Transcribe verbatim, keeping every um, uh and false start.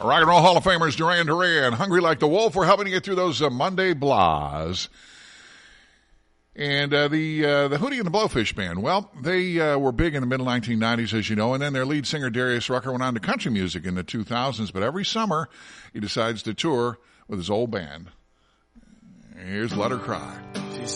Rock and Roll Hall of Famers Duran Duran, Hungry Like the Wolf. We're helping you get through those uh, Monday blahs. And uh, the uh, the Hootie and the Blowfish Band, well, they uh, were big in the middle nineteen nineties, as you know, and then their lead singer, Darius Rucker, went on to country music in the two thousands, but every summer he decides to tour with his old band. Here's Let Her Cry.